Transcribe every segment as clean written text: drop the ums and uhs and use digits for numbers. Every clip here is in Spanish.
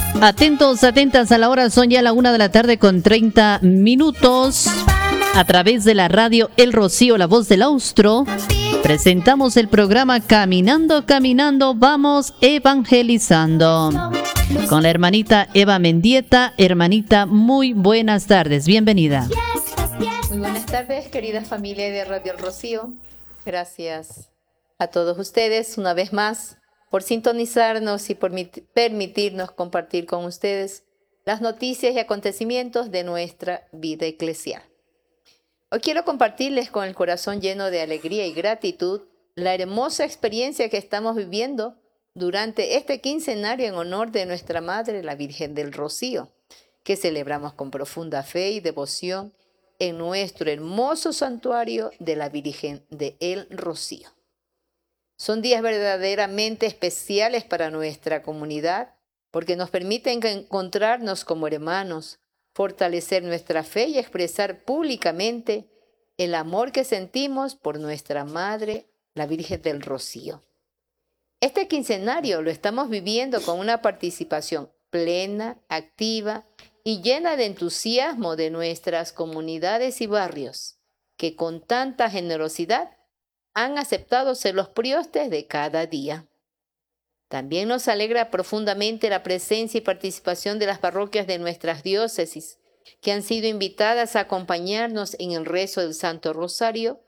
Atentos, atentas a la hora, son ya la 1 de la tarde con 30 minutos. A través de la radio El Rocío, la voz del Austro, presentamos el programa Caminando, Caminando, vamos evangelizando. Con la hermanita Eva Mendieta. Hermanita, muy buenas tardes, bienvenida. Muy buenas tardes, querida familia de Radio El Rocío. Gracias a todos ustedes una vez más por sintonizarnos y por permitirnos compartir con ustedes las noticias y acontecimientos de nuestra vida eclesial. Hoy quiero compartirles con el corazón lleno de alegría y gratitud la hermosa experiencia que estamos viviendo durante este quincenario en honor de nuestra Madre, la Virgen del Rocío, que celebramos con profunda fe y devoción en nuestro hermoso santuario de la Virgen de El Rocío. Son días verdaderamente especiales para nuestra comunidad porque nos permiten encontrarnos como hermanos, fortalecer nuestra fe y expresar públicamente el amor que sentimos por nuestra Madre, la Virgen del Rocío. Este quincenario lo estamos viviendo con una participación plena, activa y llena de entusiasmo de nuestras comunidades y barrios, que con tanta generosidad han aceptado ser los priostes de cada día. También nos alegra profundamente la presencia y participación de las parroquias de nuestras diócesis, que han sido invitadas a acompañarnos en el rezo del Santo Rosario,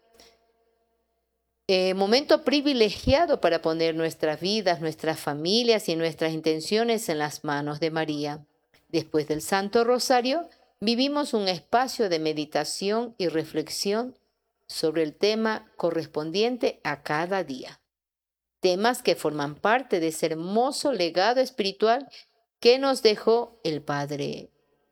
momento privilegiado para poner nuestras vidas, nuestras familias y nuestras intenciones en las manos de María. Después del Santo Rosario, vivimos un espacio de meditación y reflexión sobre el tema correspondiente a cada día. Temas que forman parte de ese hermoso legado espiritual que nos dejó el Padre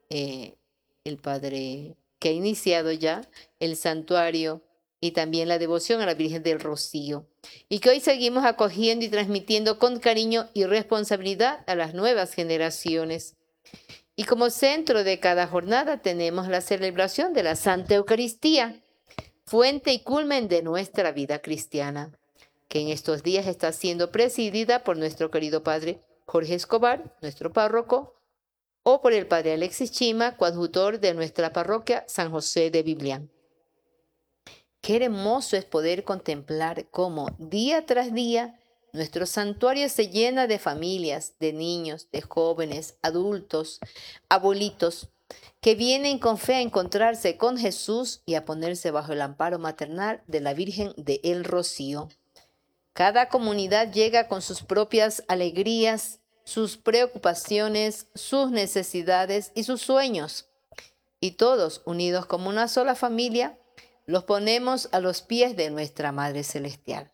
que ha iniciado ya el santuario y también la devoción a la Virgen del Rocío, y que hoy seguimos acogiendo y transmitiendo con cariño y responsabilidad a las nuevas generaciones. Y como centro de cada jornada tenemos la celebración de la Santa Eucaristía, fuente y culmen de nuestra vida cristiana, que en estos días está siendo presidida por nuestro querido Padre Jorge Escobar, nuestro párroco, o por el Padre Alexis Chima, coadjutor de nuestra parroquia San José de Biblián. Qué hermoso es poder contemplar cómo día tras día nuestro santuario se llena de familias, de niños, de jóvenes, adultos, abuelitos, que vienen con fe a encontrarse con Jesús y a ponerse bajo el amparo maternal de la Virgen de El Rocío. Cada comunidad llega con sus propias alegrías, sus preocupaciones, sus necesidades y sus sueños. Y todos, unidos como una sola familia, los ponemos a los pies de nuestra Madre Celestial.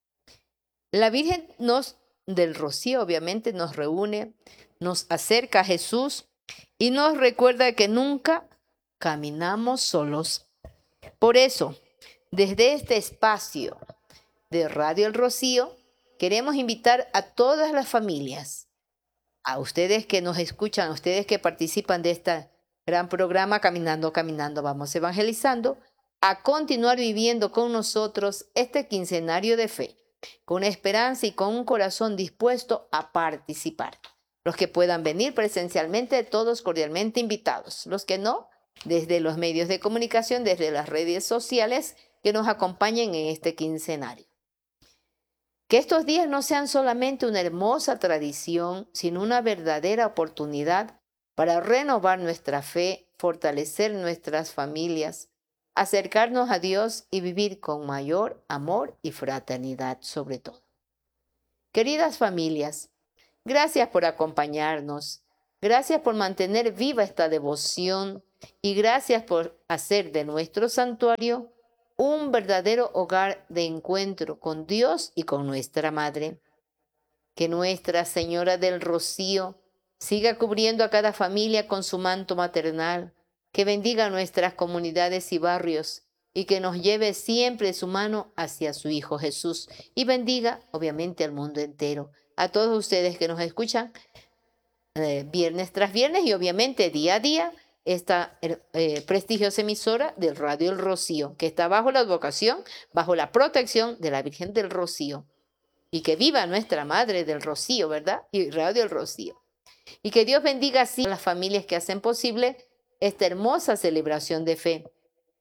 La Virgen del Rocío obviamente nos reúne, nos acerca a Jesús y nos recuerda que nunca caminamos solos. Por eso, desde este espacio de Radio El Rocío, queremos invitar a todas las familias, a ustedes que nos escuchan, a ustedes que participan de este gran programa Caminando, Caminando, vamos evangelizando, a continuar viviendo con nosotros este quincenario de fe, con esperanza y con un corazón dispuesto a participar. Los que puedan venir presencialmente, todos cordialmente invitados. Los que no, desde los medios de comunicación, desde las redes sociales, que nos acompañen en este quincenario. Que estos días no sean solamente una hermosa tradición, sino una verdadera oportunidad para renovar nuestra fe, fortalecer nuestras familias, acercarnos a Dios y vivir con mayor amor y fraternidad sobre todo. Queridas familias, gracias por acompañarnos, gracias por mantener viva esta devoción y gracias por hacer de nuestro santuario un verdadero hogar de encuentro con Dios y con nuestra Madre. Que Nuestra Señora del Rocío siga cubriendo a cada familia con su manto maternal, que bendiga nuestras comunidades y barrios y que nos lleve siempre su mano hacia su Hijo Jesús y bendiga obviamente al mundo entero. A todos ustedes que nos escuchan viernes tras viernes y obviamente día a día esta prestigiosa emisora del Radio El Rocío, que está bajo la advocación, bajo la protección de la Virgen del Rocío. Y que viva nuestra Madre del Rocío, ¿verdad? Y Radio El Rocío. Y que Dios bendiga así a las familias que hacen posible esta hermosa celebración de fe.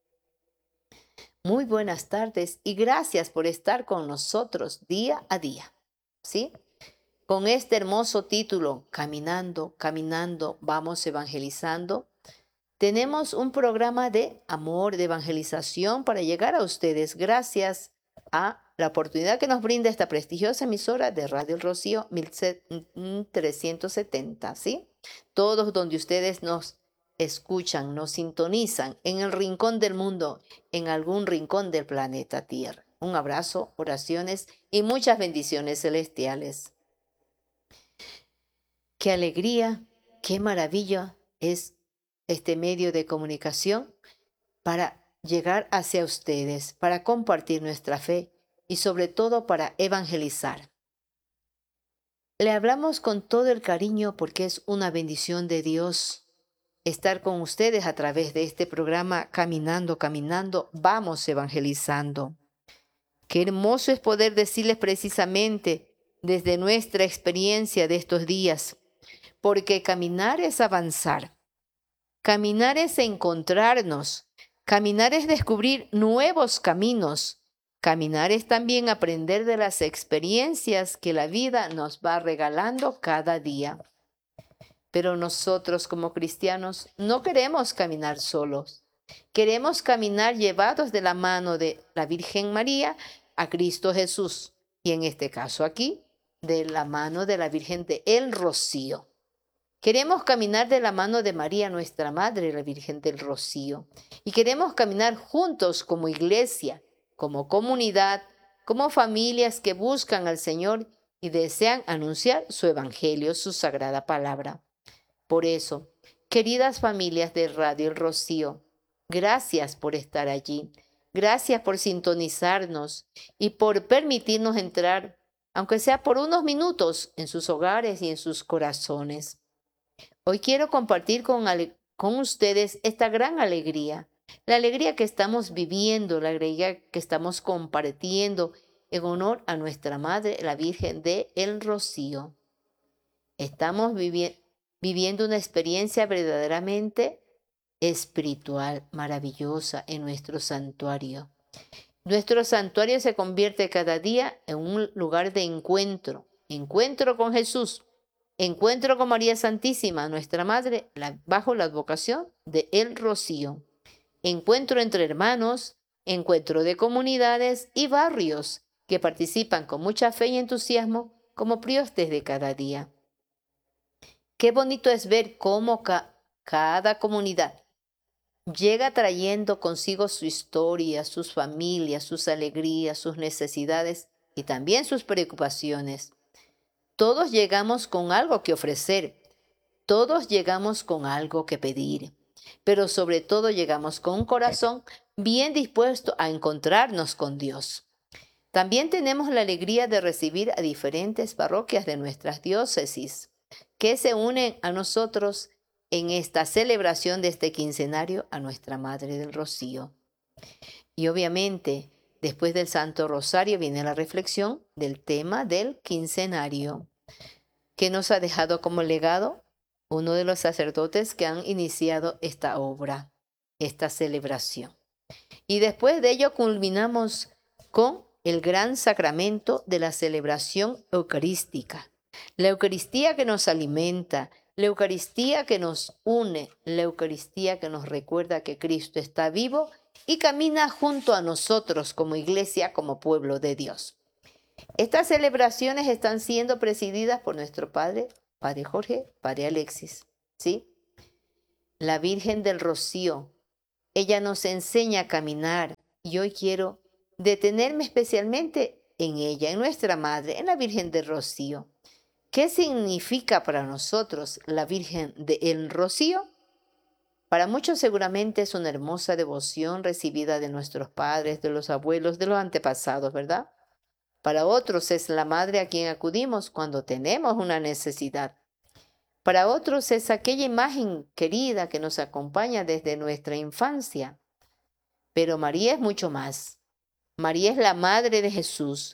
Muy buenas tardes y gracias por estar con nosotros día a día, ¿sí? Con este hermoso título, Caminando, Caminando, vamos evangelizando, tenemos un programa de amor, de evangelización para llegar a ustedes gracias a la oportunidad que nos brinda esta prestigiosa emisora de Radio El Rocío 1370, ¿sí? Todos donde ustedes nos escuchan, nos sintonizan en el rincón del mundo, en algún rincón del planeta Tierra. Un abrazo, oraciones y muchas bendiciones celestiales. Qué alegría, qué maravilla es este medio de comunicación para llegar hacia ustedes, para compartir nuestra fe y sobre todo para evangelizar. Le hablamos con todo el cariño porque es una bendición de Dios estar con ustedes a través de este programa Caminando, Caminando, vamos evangelizando. Qué hermoso es poder decirles precisamente desde nuestra experiencia de estos días, porque caminar es avanzar, caminar es encontrarnos, caminar es descubrir nuevos caminos, caminar es también aprender de las experiencias que la vida nos va regalando cada día. Pero nosotros como cristianos no queremos caminar solos. Queremos caminar llevados de la mano de la Virgen María a Cristo Jesús. Y en este caso aquí, de la mano de la Virgen de El Rocío. Queremos caminar de la mano de María, nuestra Madre, la Virgen del Rocío. Y queremos caminar juntos como iglesia, como comunidad, como familias que buscan al Señor y desean anunciar su evangelio, su sagrada palabra. Por eso, queridas familias de Radio El Rocío, gracias por estar allí, gracias por sintonizarnos y por permitirnos entrar, aunque sea por unos minutos, en sus hogares y en sus corazones. Hoy quiero compartir con ustedes esta gran alegría, la alegría que estamos viviendo, la alegría que estamos compartiendo en honor a nuestra Madre, la Virgen de El Rocío. Estamos viviendo una experiencia verdaderamente espiritual, maravillosa en nuestro santuario. Nuestro santuario se convierte cada día en un lugar de encuentro, encuentro con Jesús, encuentro con María Santísima, nuestra Madre, bajo la advocación de El Rocío. Encuentro entre hermanos, encuentro de comunidades y barrios que participan con mucha fe y entusiasmo como priostes de cada día. Qué bonito es ver cómo cada comunidad llega trayendo consigo su historia, sus familias, sus alegrías, sus necesidades y también sus preocupaciones. Todos llegamos con algo que ofrecer, todos llegamos con algo que pedir, pero sobre todo llegamos con un corazón bien dispuesto a encontrarnos con Dios. También tenemos la alegría de recibir a diferentes parroquias de nuestras diócesis que se unen a nosotros en esta celebración de este quincenario a nuestra Madre del Rocío. Y obviamente, después del Santo Rosario viene la reflexión del tema del quincenario, que nos ha dejado como legado uno de los sacerdotes que han iniciado esta obra, esta celebración. Y después de ello culminamos con el gran sacramento de la celebración eucarística. La Eucaristía que nos alimenta, la Eucaristía que nos une, la Eucaristía que nos recuerda que Cristo está vivo y camina junto a nosotros como iglesia, como pueblo de Dios. Estas celebraciones están siendo presididas por nuestro Padre Jorge, Padre Alexis, ¿sí? La Virgen del Rocío, ella nos enseña a caminar y hoy quiero detenerme especialmente en ella, en nuestra Madre, en la Virgen del Rocío. ¿Qué significa para nosotros la Virgen del Rocío? Para muchos seguramente es una hermosa devoción recibida de nuestros padres, de los abuelos, de los antepasados, ¿verdad? Para otros es la madre a quien acudimos cuando tenemos una necesidad. Para otros es aquella imagen querida que nos acompaña desde nuestra infancia. Pero María es mucho más. María es la madre de Jesús.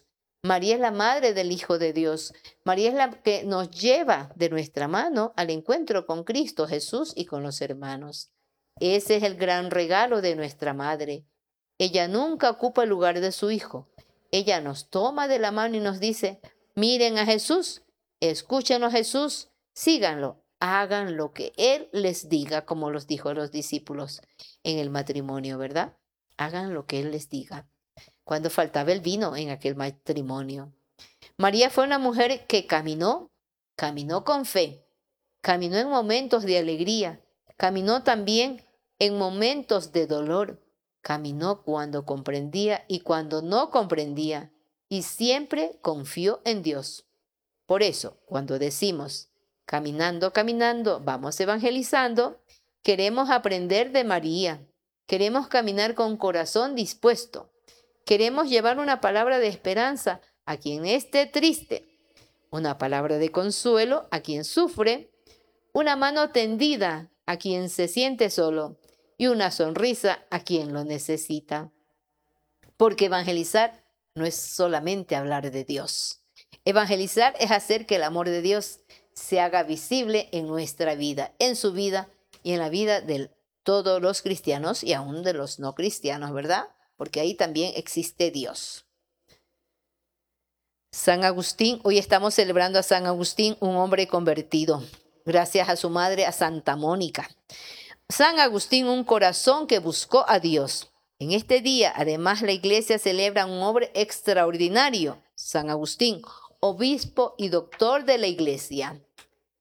María es la madre del Hijo de Dios. María es la que nos lleva de nuestra mano al encuentro con Cristo Jesús y con los hermanos. Ese es el gran regalo de nuestra madre. Ella nunca ocupa el lugar de su Hijo. Ella nos toma de la mano y nos dice, miren a Jesús, escúchenlo a Jesús, síganlo, hagan lo que Él les diga, como los dijo a los discípulos en el matrimonio, ¿verdad? Hagan lo que Él les diga. Cuando faltaba el vino en aquel matrimonio. María fue una mujer que caminó con fe, caminó en momentos de alegría, caminó también en momentos de dolor, caminó cuando comprendía y cuando no comprendía, y siempre confió en Dios. Por eso, cuando decimos, caminando, caminando, vamos evangelizando, queremos aprender de María, queremos caminar con corazón dispuesto. Queremos llevar una palabra de esperanza a quien esté triste, una palabra de consuelo a quien sufre, una mano tendida a quien se siente solo y una sonrisa a quien lo necesita. Porque evangelizar no es solamente hablar de Dios. Evangelizar es hacer que el amor de Dios se haga visible en nuestra vida, en su vida y en la vida de todos los cristianos y aún de los no cristianos, ¿verdad? Porque ahí también existe Dios. San Agustín, hoy estamos celebrando a San Agustín, un hombre convertido, gracias a su madre, a Santa Mónica. San Agustín, un corazón que buscó a Dios. En este día, además, la iglesia celebra un hombre extraordinario, San Agustín, obispo y doctor de la iglesia.